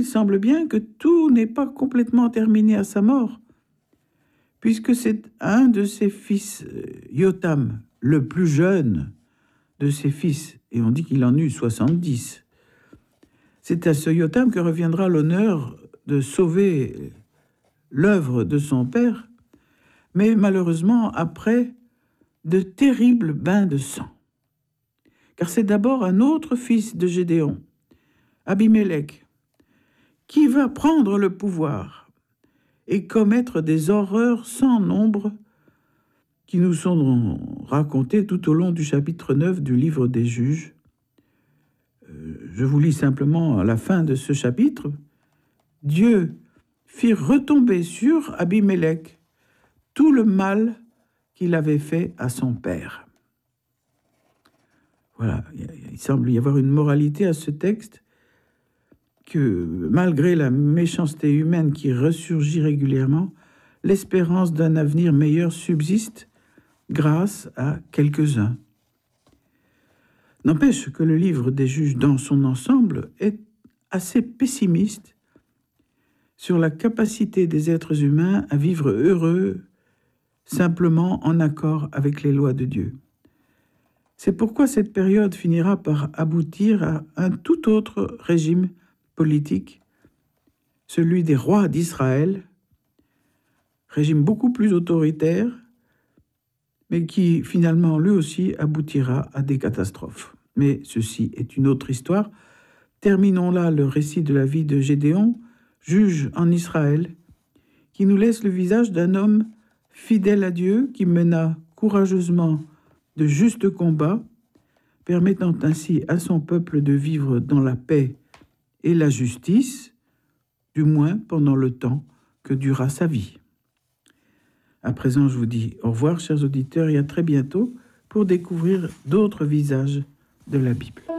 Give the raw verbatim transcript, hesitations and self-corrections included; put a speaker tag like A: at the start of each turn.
A: semble bien que tout n'est pas complètement terminé à sa mort, puisque c'est un de ses fils, Yotam, le plus jeune de ses fils, et on dit qu'il en eut soixante-dix. C'est à ce Yotam que reviendra l'honneur de sauver l'œuvre de son père, mais malheureusement après de terribles bains de sang. Car c'est d'abord un autre fils de Gédéon, Abimélec, qui va prendre le pouvoir et commettre des horreurs sans nombre qui nous sont racontées tout au long du chapitre neuf du livre des Juges. Euh, je vous lis simplement à la fin de ce chapitre. Dieu fit retomber sur Abimélec tout le mal qu'il avait fait à son père. Voilà, il semble y avoir une moralité à ce texte, que malgré la méchanceté humaine qui ressurgit régulièrement, l'espérance d'un avenir meilleur subsiste grâce à quelques-uns. N'empêche que le livre des Juges dans son ensemble est assez pessimiste sur la capacité des êtres humains à vivre heureux simplement en accord avec les lois de Dieu. C'est pourquoi cette période finira par aboutir à un tout autre régime politique, celui des rois d'Israël, régime beaucoup plus autoritaire, mais qui finalement lui aussi aboutira à des catastrophes. Mais ceci est une autre histoire. Terminons là le récit de la vie de Gédéon, juge en Israël, qui nous laisse le visage d'un homme fidèle à Dieu, qui mena courageusement de justes combats, permettant ainsi à son peuple de vivre dans la paix et la justice, du moins pendant le temps que dura sa vie. À présent, je vous dis au revoir, chers auditeurs, et à très bientôt pour découvrir d'autres visages de la Bible.